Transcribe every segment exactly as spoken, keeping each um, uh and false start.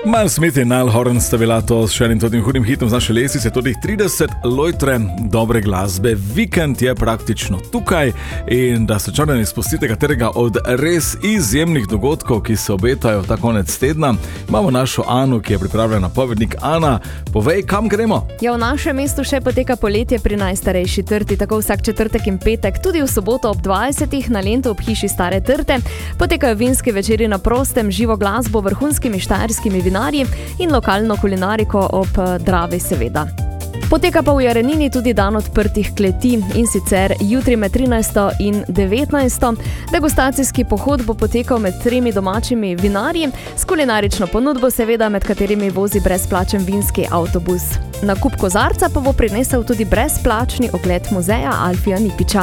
Miles Smith in Niall Horan sta bila to s še enim todim hudim hitom z naše lestvice, tudi trideset lojtre dobre glasbe. Vikend je praktično tukaj in da se čarno izpustite katerega od res izjemnih dogodkov, ki se obetajo ta konec tedna, imamo našo Anu, ki je pripravljena povednik. Ana, povej, kam gremo? Ja, v našem mestu še poteka poletje pri najstarejši trti, tako vsak četrtek in petek, tudi v soboto ob dvajsetih na Lentu ob hiši Stare trte. Potekajo vinski večeri na prostem, živo glasbo, vrhunskimi štajerskimi vinarji in lokalno kulinariko ob Dravi seveda. Poteka pa v Jarenini tudi dan odprtih kleti in sicer jutri med trinajsto in devetnajsto. Degustacijski pohod bo potekal med tremi domačimi vinarji s kulinarično ponudbo seveda, med katerimi vozi brezplačen vinski avtobus. Nakup kozarca pa bo prinesel tudi brezplačni ogled muzeja Alfija Nipiča.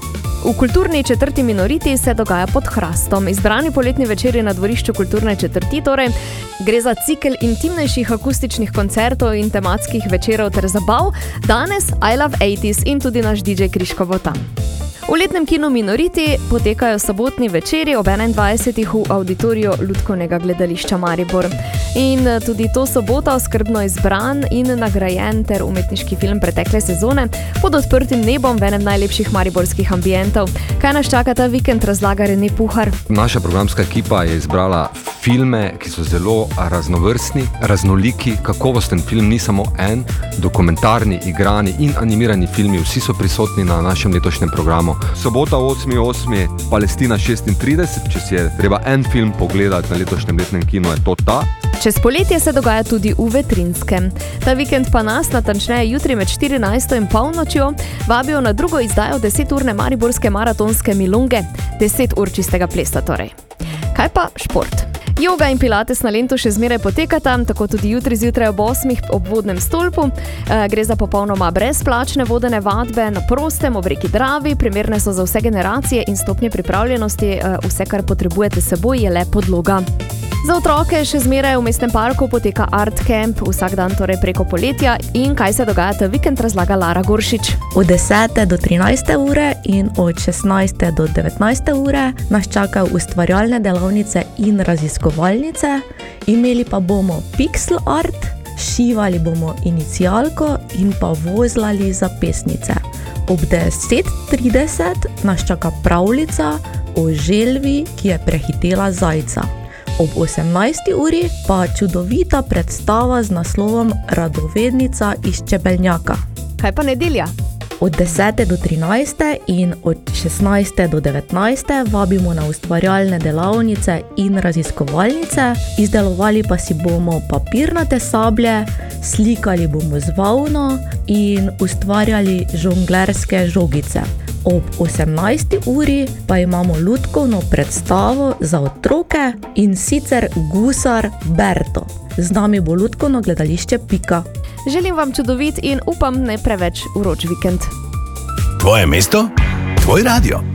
V kulturni četrti Minoriti se dogaja pod hrastom. Izbrani poletni večeri na dvorišču kulturne četrti, torej gre za cikel intimnejših akustičnih koncertov in tematskih večerov ter zabav. Danes I Love osemdeseta in tudi naš D J Kriško bo tam. V letnem kinu Minoriti potekajo sobotni večeri ob enaindvajsetih v auditoriju Lutkovnega gledališča Maribor. In tudi to sobota skrbno izbran in nagrajen ter umetniški film pretekle sezone pod odprtim nebom v enem najlepših mariborskih ambientov. Kaj nas čaka ta vikend, razlaga Rene Puhar. Naša programska ekipa je izbrala filme, ki so zelo raznovrstni, raznoliki, kakovosten film, ni samo en, dokumentarni, igrani in animirani filmi, vsi so prisotni na našem letošnjem programu. Sobota osmi osmi Palestina šestintrideset, če si je treba en film pogledati na letošnjem letnem kinu, je to ta. Čez poletje se dogaja tudi v Vetrinskem. Ta vikend pa nas, natančneje jutri med štirinajsto in polnočjo, vabijo na drugo izdajo deseturne mariborske maratonske milonge, deset ur čistega plesa torej. Kaj pa šport? Joga in pilates na Lentu še zmeraj potekata, tako tudi jutri zjutraj ob osmih ob vodnem stolpu. E, gre za popolnoma brezplačne vodene vadbe na prostem ob reki Dravi, primerne so za vse generacije in stopnje pripravljenosti, e, vse, kar potrebujete s seboj, je le podloga. Za otroke še zmeraj v mestnem parku poteka Art Camp, vsak dan torej preko poletja. In kaj se dogaja ta vikend, razlaga Lara Goršič. Od desete do trinajste ure in od šestnajste do devetnajste ure nas čakajo ustvarjalne delavnice in raziskovalnice. Imeli pa bomo pixel art, šivali bomo inicialko in pa vozlali zapesnice. Ob deset trideset nas čaka pravljica o želvi, ki je prehitela zajca. Ob osemnajsti uri pa čudovita predstava z naslovom Radovednica iz Čebelnjaka. Kaj pa nedelja? Od desete do trinajste in od šestnajste do devetnajste vabimo na ustvarjalne delavnice in raziskovalnice. Izdelovali pa si bomo papirnate sablje, slikali bomo z volno in ustvarjali žonglerske žogice. Ob osemnajsti uri pa imamo lutkovno predstavo za otroke in sicer Gusar Berto. Z nami bo lutkovno gledališče Pika. Želim vam čudovit in upam ne preveč vroč vikend. Tvoje mesto, tvoj radio.